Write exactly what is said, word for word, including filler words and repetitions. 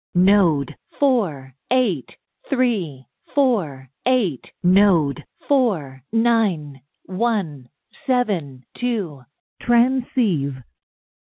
Node four eight three four eight. Node four nine one seven two. Transceive